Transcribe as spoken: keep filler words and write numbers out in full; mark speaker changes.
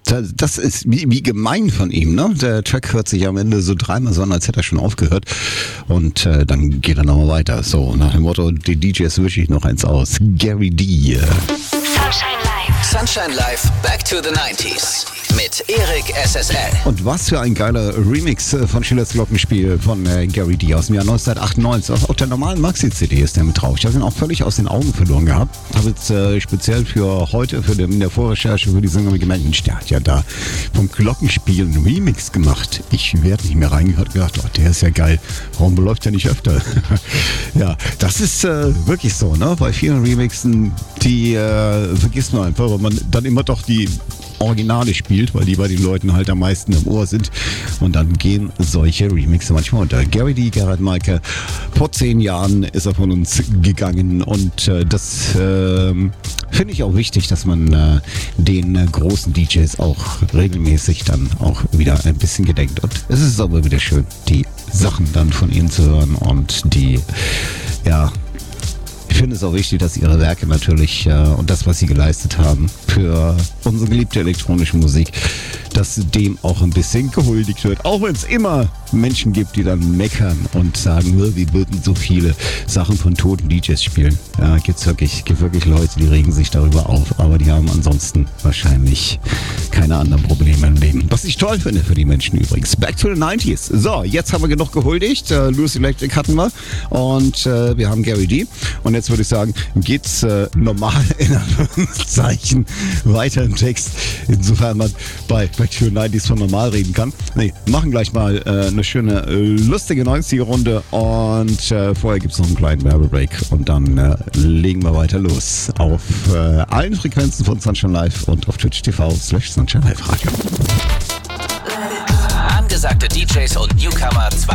Speaker 1: Das ist wie, wie gemein von ihm, ne? Der Track hört sich am Ende so dreimal so an, als hätte er schon aufgehört. Und äh, dann geht er nochmal weiter. So, nach dem Motto, die D Js wische ich noch eins aus. Gary D.
Speaker 2: Sunshine Live. Sunshine Live, Back to the nineties. Mit Erik S S L.
Speaker 1: Und was für ein geiler Remix von Schillers Glockenspiel von äh, Gary D. aus dem Jahr neunzehnhundertachtundneunzig. Auf der normalen Maxi-C D ist der mit drauf. Ich habe ihn auch völlig aus den Augen verloren gehabt. Habe jetzt äh, speziell für heute, für den, in der Vorrecherche für die Sendung gemerkt, Mensch, der hat ja da vom Glockenspiel einen Remix gemacht. Ich werde nicht mehr reingehört und gedacht, oh, der ist ja geil. Warum läuft der nicht öfter? Ja, das ist äh, wirklich so, ne? Bei vielen Remixen, die äh, vergisst man einfach, weil man dann immer doch die Originale spielt, weil die bei den Leuten halt am meisten im Ohr sind. Und dann gehen solche Remixe manchmal unter. Gary D., Gerhard Meike, vor zehn Jahren ist er von uns gegangen und äh, das äh, finde ich auch wichtig, dass man äh, den äh, großen D Js auch regelmäßig dann auch wieder ein bisschen gedenkt. Und es ist aber wieder schön, die Sachen dann von ihnen zu hören und die, ja, ich finde es auch wichtig, dass ihre Werke natürlich äh, und das, was sie geleistet haben für unsere geliebte elektronische Musik, dass dem auch ein bisschen gehuldigt wird. Auch wenn es immer Menschen gibt, die dann meckern und sagen, wir würden so viele Sachen von toten D Js spielen. Ja, gibt's wirklich, gibt wirklich Leute, die regen sich darüber auf, aber die haben ansonsten wahrscheinlich keine anderen Probleme im Leben. Was ich toll finde für die Menschen übrigens. Back to the nineties. So, jetzt haben wir genug gehuldigt. Äh, Louis Electric hatten wir und äh, wir haben Gary D. Und jetzt würde ich sagen, geht's äh, normal in Anführungszeichen weiter im Text. Insofern man bei Back to the nineties von normal reden kann. Nee, machen gleich mal äh, eine schöne, äh, lustige neunziger-Runde und äh, vorher gibt es noch einen kleinen Werbebreak und dann äh, legen wir weiter los auf äh, allen Frequenzen von Sunshine Live und auf Twitch T V slash Sunshine Live Radio.
Speaker 2: Angesagte D Js und Newcomer